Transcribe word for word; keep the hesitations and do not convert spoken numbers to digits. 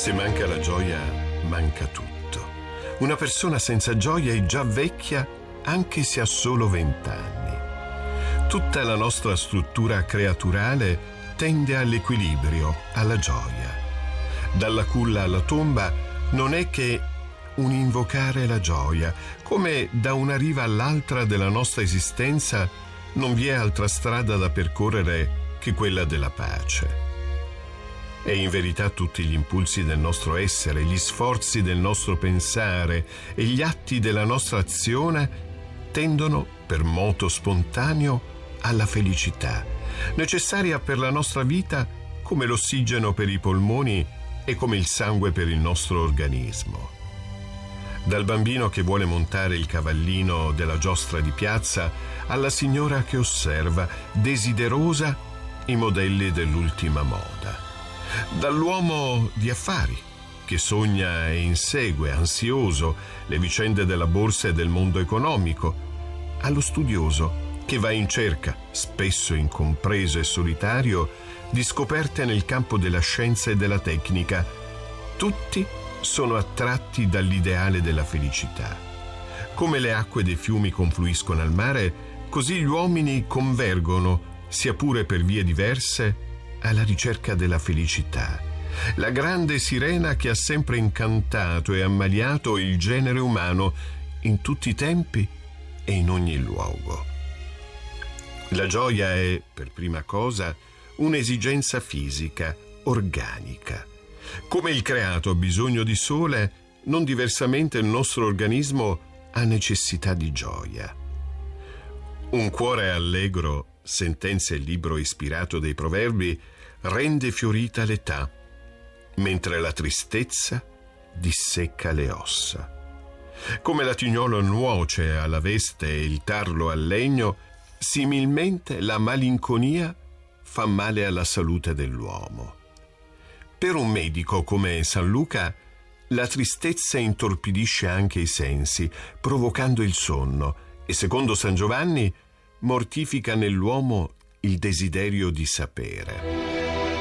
Se manca la gioia, manca tutto. Una persona senza gioia è già vecchia anche se ha solo vent'anni. Tutta la nostra struttura creaturale tende all'equilibrio, alla gioia. Dalla culla alla tomba non è che un invocare la gioia, come da una riva all'altra della nostra esistenza non vi è altra strada da percorrere che quella della pace. E in verità tutti gli impulsi del nostro essere, gli sforzi del nostro pensare e gli atti della nostra azione tendono, per moto spontaneo, alla felicità, necessaria per la nostra vita come l'ossigeno per i polmoni e come il sangue per il nostro organismo. Dal bambino che vuole montare il cavallino della giostra di piazza alla signora che osserva, desiderosa, i modelli dell'ultima moda. Dall'uomo di affari, che sogna e insegue, ansioso, le vicende della borsa e del mondo economico, allo studioso, che va in cerca, spesso incompreso e solitario, di scoperte nel campo della scienza e della tecnica. Tutti sono attratti dall'ideale della felicità. Come le acque dei fiumi confluiscono al mare, così gli uomini convergono, sia pure per vie diverse, alla ricerca della felicità, la grande sirena che ha sempre incantato e ammaliato il genere umano in tutti i tempi e in ogni luogo. La gioia è, per prima cosa, un'esigenza fisica, organica. Come il creato ha bisogno di sole, non diversamente il nostro organismo ha necessità di gioia. Un cuore allegro, sentenzia il libro ispirato dei proverbi, rende fiorita l'età, mentre la tristezza dissecca le ossa. Come l'atignolo nuoce alla veste e il tarlo al legno, similmente la malinconia fa male alla salute dell'uomo. Per un medico come San Luca, la tristezza intorpidisce anche i sensi, provocando il sonno, e secondo San Giovanni mortifica nell'uomo il desiderio di sapere.